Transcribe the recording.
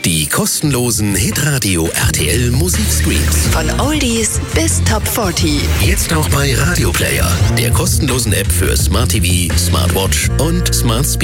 Die kostenlosen Hitradio RTL Musikstreams. Von Oldies bis Top 40. Jetzt auch bei Radio Player, der kostenlosen App für Smart TV, Smartwatch und Smart Speaker.